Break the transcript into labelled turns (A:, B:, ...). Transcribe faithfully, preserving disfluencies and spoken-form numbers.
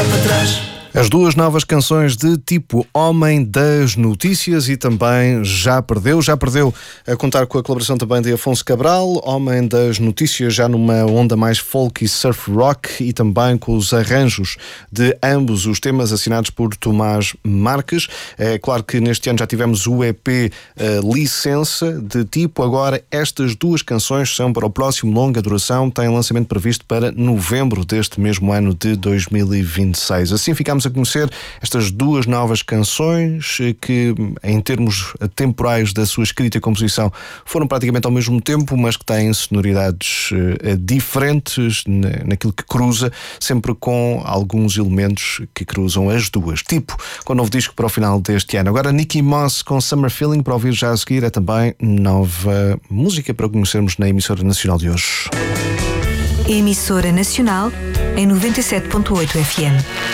A: olhar para trás.
B: As duas novas canções de tipo Homem das Notícias e também Já Perdeu. Já Perdeu a contar com a colaboração também de Afonso Cabral. Homem das Notícias já numa onda mais folk e surf rock e também com os arranjos de ambos os temas assinados por Tomás Marques. É claro que neste ano já tivemos o E P uh, Licença de tipo. Agora estas duas canções são para o próximo longa duração. Tem lançamento previsto para novembro deste mesmo ano de dois mil e vinte e seis. Assim ficamos a conhecer estas duas novas canções que, em termos temporais da sua escrita e composição, foram praticamente ao mesmo tempo, mas que têm sonoridades uh, diferentes na, naquilo que cruza, sempre com alguns elementos que cruzam as duas. Tipo, com o novo disco para o final deste ano. Agora Nicky Moss com Summer Feeling, para ouvir já a seguir, é também nova música para conhecermos na emissora nacional de hoje.
C: Emissora nacional em noventa e sete ponto oito F M.